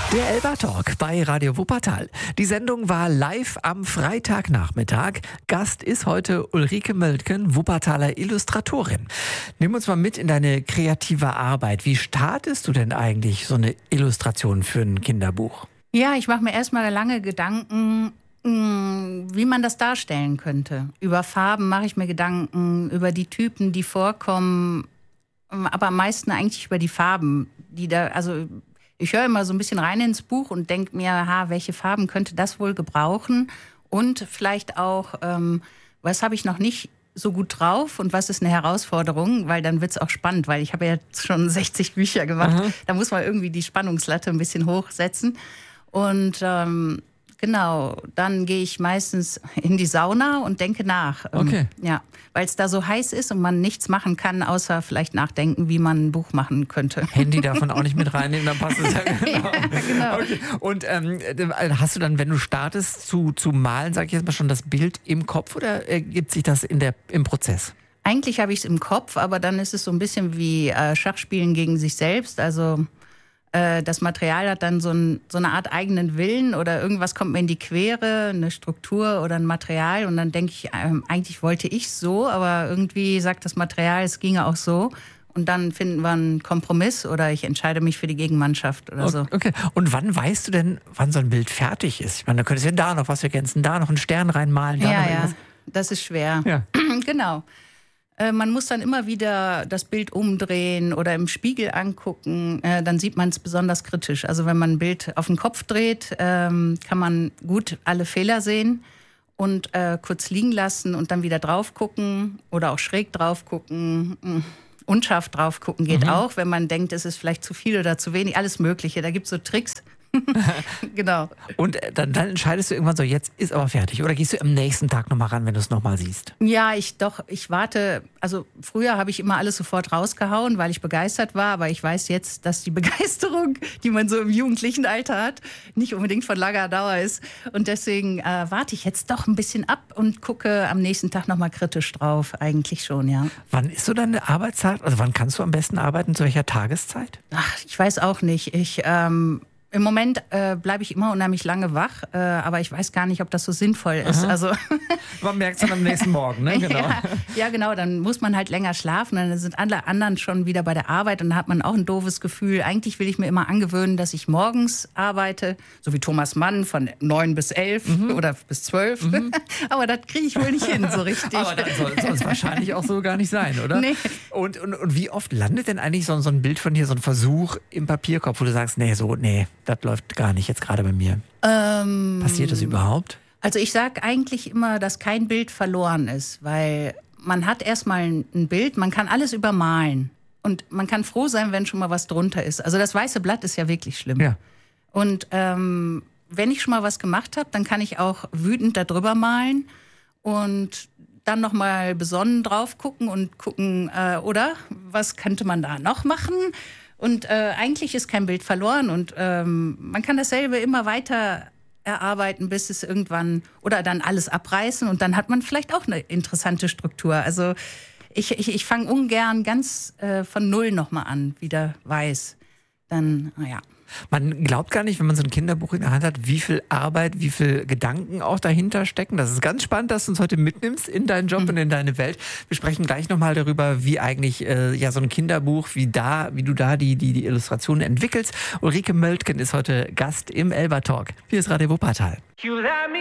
Der Elba Talk bei Radio Wuppertal. Die Sendung war live am Freitagnachmittag. Gast ist heute Ulrike Möltgen, Wuppertaler Illustratorin. Nimm uns mal mit in deine kreative Arbeit. Wie startest du denn eigentlich so eine Illustration für ein Kinderbuch? Ja, ich mache mir erstmal lange Gedanken, wie man das darstellen könnte. Über Farben mache ich mir Gedanken, über die Typen, die vorkommen, aber am meisten eigentlich über die Farben, ich höre immer so ein bisschen rein ins Buch und denke mir, welche Farben könnte das wohl gebrauchen? Und vielleicht auch, was habe ich noch nicht so gut drauf und was ist eine Herausforderung? Weil dann wird es auch spannend, weil ich habe ja jetzt schon 60 Bücher gemacht. Aha. Da muss man irgendwie die Spannungslatte ein bisschen hochsetzen. Und genau, dann gehe ich meistens in die Sauna und denke nach. Okay. Ja, weil es da so heiß ist und man nichts machen kann, außer vielleicht nachdenken, wie man ein Buch machen könnte. Handy davon auch nicht mit reinnehmen, dann passt es ja genau. Ja, genau. Okay. Und hast du dann, wenn du startest zu malen, sag ich jetzt mal schon, das Bild im Kopf oder ergibt sich das im Prozess? Eigentlich habe ich es im Kopf, aber dann ist es so ein bisschen wie Schachspielen gegen sich selbst. Also das Material hat dann so eine Art eigenen Willen oder irgendwas kommt mir in die Quere, eine Struktur oder ein Material und dann denke ich, eigentlich wollte ich so, aber irgendwie sagt das Material, es ginge auch so. Und dann finden wir einen Kompromiss oder ich entscheide mich für die Gegenmannschaft oder so. Okay. Und wann weißt du denn, wann so ein Bild fertig ist? Ich meine, da könntest du ja da noch was ergänzen, da noch einen Stern reinmalen. Da noch ja, das ist schwer. Ja. Genau. Man muss dann immer wieder das Bild umdrehen oder im Spiegel angucken. Dann sieht man es besonders kritisch. Also wenn man ein Bild auf den Kopf dreht, kann man gut alle Fehler sehen und kurz liegen lassen und dann wieder drauf gucken oder auch schräg drauf gucken. Unscharf drauf gucken geht auch, wenn man denkt, es ist vielleicht zu viel oder zu wenig. Alles Mögliche. Da gibt es so Tricks. Genau. Und dann entscheidest du irgendwann so, jetzt ist aber fertig. Oder gehst du am nächsten Tag nochmal ran, wenn du es nochmal siehst? Ja, ich warte. Also früher habe ich immer alles sofort rausgehauen, weil ich begeistert war. Aber ich weiß jetzt, dass die Begeisterung, die man so im jugendlichen Alter hat, nicht unbedingt von langer Dauer ist. Und deswegen warte ich jetzt doch ein bisschen ab und gucke am nächsten Tag nochmal kritisch drauf. Eigentlich schon, ja. Wann ist so deine Arbeitszeit? Also wann kannst du am besten arbeiten? Zu welcher Tageszeit? Ach, ich weiß auch nicht. Im Moment bleibe ich immer unheimlich lange wach, aber ich weiß gar nicht, ob das so sinnvoll ist. Also man merkt es dann am nächsten Morgen, ne? Genau. Ja, genau, dann muss man halt länger schlafen, dann sind alle anderen schon wieder bei der Arbeit und dann hat man auch ein doofes Gefühl. Eigentlich will ich mir immer angewöhnen, dass ich morgens arbeite, so wie Thomas Mann von 9 bis 11 oder bis 12. Aber das kriege ich wohl nicht hin so richtig. Aber das soll es wahrscheinlich auch so gar nicht sein, oder? Nee. Und wie oft landet denn eigentlich so ein Bild von dir, so ein Versuch im Papierkorb, wo du sagst, nee, das läuft gar nicht jetzt gerade bei mir. Passiert das überhaupt? Also ich sage eigentlich immer, dass kein Bild verloren ist, weil man hat erstmal ein Bild, man kann alles übermalen. Und man kann froh sein, wenn schon mal was drunter ist. Also das weiße Blatt ist ja wirklich schlimm. Ja. Und wenn ich schon mal was gemacht habe, dann kann ich auch wütend da drüber malen und dann noch mal besonnen drauf gucken und gucken, oder was könnte man da noch machen? Und eigentlich ist kein Bild verloren und man kann dasselbe immer weiter erarbeiten, bis es irgendwann oder dann alles abreißen und dann hat man vielleicht auch eine interessante Struktur. Also ich fange ungern ganz von Null nochmal an, wieder weiß. Dann, naja. Man glaubt gar nicht, wenn man so ein Kinderbuch in der Hand hat, wie viel Arbeit, wie viel Gedanken auch dahinter stecken. Das ist ganz spannend, dass du uns heute mitnimmst in deinen Job und in deine Welt. Wir sprechen gleich nochmal darüber, wie eigentlich so ein Kinderbuch, wie du da die Illustrationen entwickelst. Ulrike Möltgen ist heute Gast im Elba Talk. Hier ist Radio Wuppertal.